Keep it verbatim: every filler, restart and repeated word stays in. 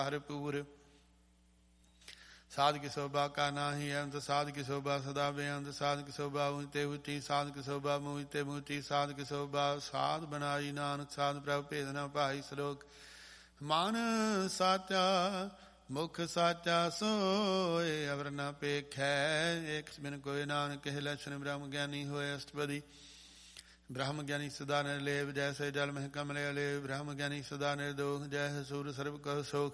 ਭਰਪੂਰ। ਸਾਧ ਕੀ ਸੋਭਾ ਕਾ ਨਾਹੀ ਅੰਤ, ਸਾਧ ਕੀ ਸੋਭਾ ਸਦਾ ਬੇਅੰਤ, ਸਾਧ ਕੀ ਸੋਭਾ ਊਚ ਤੇ ਉੱਚੀ, ਸਾਧ ਕੀ ਸੋਭਾ ਮੂਚ ਤੇ ਮੂਚੀ, ਸਾਧ ਕੀ ਸੋਭਾ ਸਾਧ ਬਣਾਈ ਨਾਨਕ, ਸਾਧ ਪ੍ਰਭ ਭੇਦ ਨਾ ਭਾਈ। ਸ਼ਲੋਕ। ਮਨ ਸਾਚਾ ਮੁਖ ਸਾਚਾ ਸੋਏ, ਅਵਰ ਨਾ ਪੇਖੈ ਏਕ ਬਿਨ ਕੋਇ, ਨਾਨਕ ਕਹਿ ਲਛਨ ਬ੍ਰਹਮ ਗਿਆਨੀ ਹੋਏ। ਅਸ਼ਟਪਦੀ। ਬ੍ਰਹਮ ਗਿਆਨੀ ਸਦਾ ਨਿਰਲੇਪ, ਜੈਸੇ ਜਲ ਮਹਿ ਕਮਲੇ ਅਲੇਪ, ਬ੍ਰਹਮ ਗਿਆਨੀ ਸਦਾ ਨਿਰਦੋਖ, ਜੈਸੇ ਸੂਰ ਸਰਬ ਕਹੁ ਸੋਖ।